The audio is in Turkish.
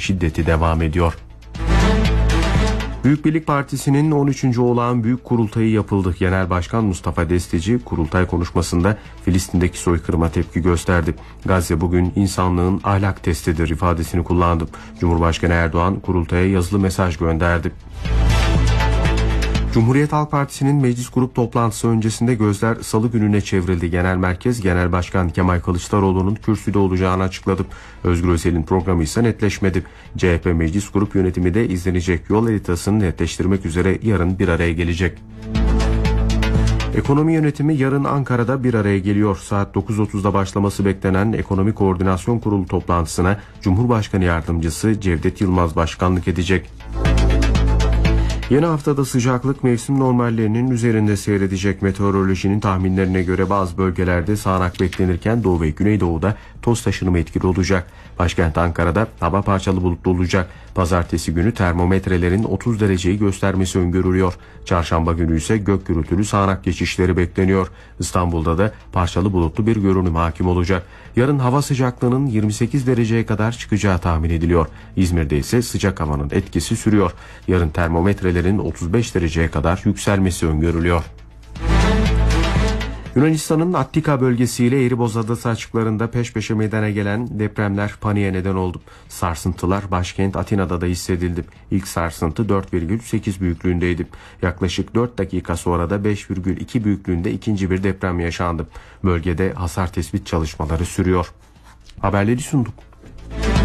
şiddeti devam ediyor. Büyük Birlik Partisi'nin 13. olağan büyük kurultayı yapıldı. Genel Başkan Mustafa Destici kurultay konuşmasında Filistin'deki soykırıma tepki gösterdi. Gazze bugün insanlığın ahlak testidir ifadesini kullandı. Cumhurbaşkanı Erdoğan kurultaya yazılı mesaj gönderdi. Cumhuriyet Halk Partisi'nin meclis grup toplantısı öncesinde gözler salı gününe çevrildi. Genel Merkez Genel Başkan Kemal Kılıçdaroğlu'nun kürsüde olacağını açıkladı. Özgür Özel'in programı ise netleşmedi. CHP meclis grup yönetimi de izlenecek yol haritasını netleştirmek üzere yarın bir araya gelecek. Ekonomi yönetimi yarın Ankara'da bir araya geliyor. Saat 9.30'da başlaması beklenen Ekonomi Koordinasyon Kurulu toplantısına Cumhurbaşkanı Yardımcısı Cevdet Yılmaz başkanlık edecek. Yeni haftada sıcaklık mevsim normallerinin üzerinde seyredecek. Meteorolojinin tahminlerine göre bazı bölgelerde sağanak beklenirken Doğu ve Güneydoğu'da toz taşınımı etkili olacak. Başkent Ankara'da hava parçalı bulutlu olacak. Pazartesi günü termometrelerin 30 dereceyi göstermesi öngörülüyor. Çarşamba günü ise gök gürültülü sağanak geçişleri bekleniyor. İstanbul'da da parçalı bulutlu bir görünüm hakim olacak. Yarın hava sıcaklığının 28 dereceye kadar çıkacağı tahmin ediliyor. İzmir'de ise sıcak havanın etkisi sürüyor. Yarın termometrelerin 35 dereceye kadar yükselmesi öngörülüyor. Yunanistan'ın Attika bölgesiyle Eribos Adası açıklarında peş peşe meydana gelen depremler paniğe neden oldu. Sarsıntılar başkent Atina'da da hissedildi. İlk sarsıntı 4,8 büyüklüğündeydi. Yaklaşık 4 dakika sonra da 5,2 büyüklüğünde ikinci bir deprem yaşandı. Bölgede hasar tespit çalışmaları sürüyor. Haberleri sunduk.